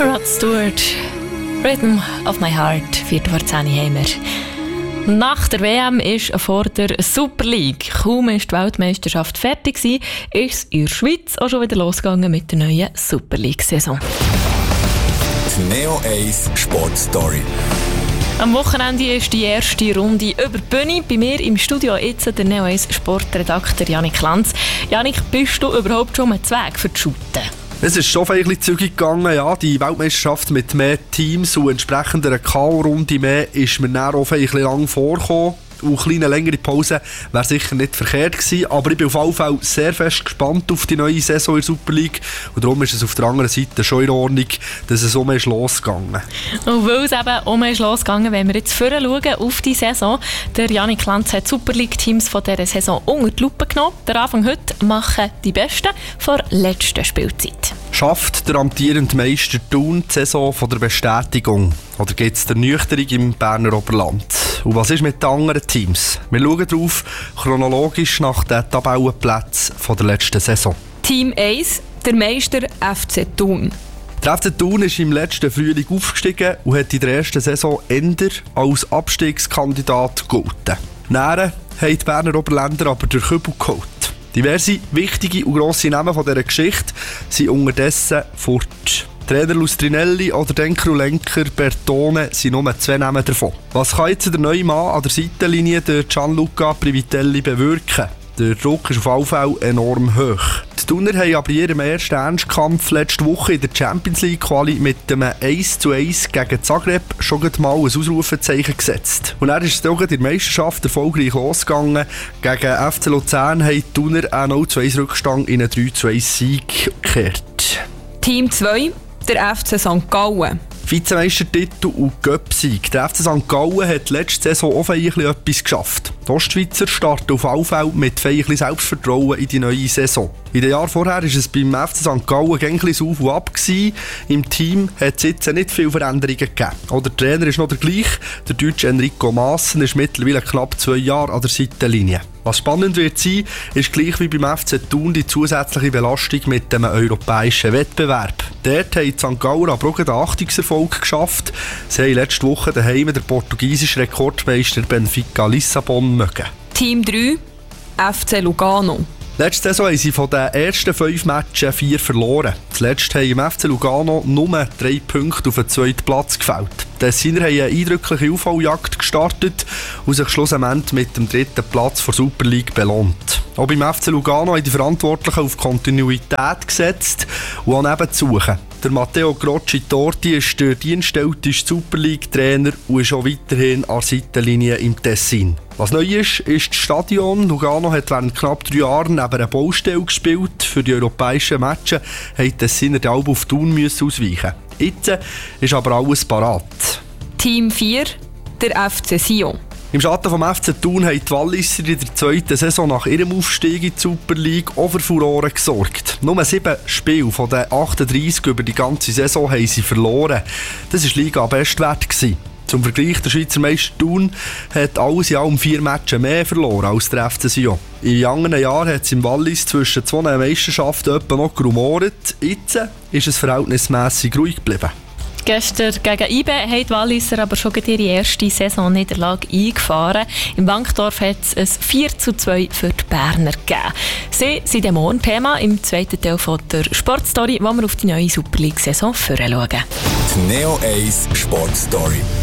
Rod Stewart, Rhythm of my Heart, 4:10 haben wir. Nach der WM ist vor der Super League. Kaum ist die Weltmeisterschaft fertig gewesen, ist es in der Schweiz auch schon wieder losgegangen mit der neuen Super League-Saison. Die Neo 1 Sport Story. Am Wochenende ist die erste Runde über die Bühne. Bei mir im Studio jetzt der Neo 1 Sportredakteur Janik Lanz. Janik, bist du überhaupt schon am Zweig für die Shooten? Es ist schon ein bisschen zügig gegangen, ja. Die Weltmeisterschaft mit mehr Teams und entsprechend einer K.O.-Runde mehr ist mir dann auch ein bisschen lang vorgekommen. Und eine kleine längere Pause wäre sicher nicht verkehrt gewesen. Aber ich bin auf jeden Fall sehr fest gespannt auf die neue Saison in der Super League. Und darum ist es auf der anderen Seite schon in Ordnung, dass es ist losgegangen. Und weil es eben ist losgegangen, wenn wir jetzt vorher schauen auf die Saison. Der Janik Lanz hat die Super League-Teams von dieser Saison unter die Lupe genommen. Der Anfang heute machen die Besten vor der letzten Spielzeit. Schafft der amtierende Meister Thun die Saison von der Bestätigung? Oder gibt es der Ernüchterung im Berner Oberland? Und was ist mit den anderen Teams? Wir schauen darauf chronologisch nach den Tabellenplätzen von der letzten Saison. Team 1, der Meister FC Thun. Der FC Thun ist im letzten Frühling aufgestiegen und hat in der ersten Saison eher als Abstiegskandidat gegolten. Näher haben die Berner Oberländer aber den Kübel geholt. Diverse wichtige und grosse Namen von dieser Geschichte sind unterdessen fort. Trainer Lustrinelli oder Denker und Lenker Bertone sind nur 2 Namen davon. Was kann jetzt der neue Mann an der Seitenlinie, der Gianluca Privitelli, bewirken? Der Druck ist auf jeden Fall enorm hoch. Die Thuner haben aber in ihrem ersten Ernstkampf letzte Woche in der Champions League Quali mit einem 1:1 gegen Zagreb schon mal ein Ausrufezeichen gesetzt. Und dann ist es doch in der Meisterschaft erfolgreich losgegangen. Gegen FC Luzern haben die Thuner einen 0:1 Rückstand in einen 3:1 Sieg gekehrt. Team 2, der FC St. Gallen. Vizemeistertitel und Göpsieg. Der FC St. Gallen hat letzte Saison auch etwas geschafft. Die Ostschweizer starten auf alle Fälle mit feierlich Selbstvertrauen in die neue Saison. In den Jahren vorher war es beim FC St. Gallen gängig auf und ab gewesen. Im Team hat es jetzt nicht viele Veränderungen gegeben. Auch der Trainer ist noch der gleiche. Der deutsche Enrico Maassen ist mittlerweile knapp 2 Jahre an der Seitenlinie. Was spannend wird sein, ist gleich wie beim FC Thun die zusätzliche Belastung mit dem europäischen Wettbewerb. Dort haben die St. Galler aber auch den Achtungserfolg geschafft. Sie haben letzte Woche daheim den portugiesischen Rekordmeister Benfica Lissabon mögen. Team 3, FC Lugano. Letzte Saison haben sie von den ersten 5 Matches 4 verloren. Zuletzt haben im FC Lugano nur 3 Punkte auf den 2. Platz gefällt. Die Tessiner haben eine eindrückliche Aufholjagd gestartet und sich schlussendlich mit dem 3. Platz der Super League belohnt. Auch beim FC Lugano haben die Verantwortlichen auf Kontinuität gesetzt und an Nebenzusuchen. Der Matteo Grocci-Torti ist der dienstälteste Super League-Trainer und ist auch weiterhin an der Seitenlinie im Tessin. Was neu ist das Stadion. Lugano hat während knapp 3 Jahren neben einer Baustelle gespielt. Für die europäischen Matches mussten die Tessiner die Alben auf Thun ausweichen. Jetzt ist aber alles parat. Team 4, der FC Sion. Im Schatten vom FC Thun haben die Walliser in der 2. Saison nach ihrem Aufstieg in die Super League auch für Furore gesorgt. Nur 7 Spiele von den 38 über die ganze Saison haben sie verloren. Das war Liga-Bestwert. Zum Vergleich, der Schweizer Meister Thun hat alles in allem 4 Matches mehr verloren als der FC Sion. In anderen Jahren hat es im Wallis zwischen 2 Meisterschaften etwa noch gerumort. Jetzt ist es verhältnismässig ruhig geblieben. Gestern gegen IBE haben die Walliser aber schon ihre erste Saisonniederlage eingefahren. Im Bankdorf hat es ein 4:2 für die Berner gegeben. Sie sind dem morgen Thema im zweiten Teil von der Sportstory, wo wir auf die neue Super League-Saison schauen. Die Neo 1 Sportstory.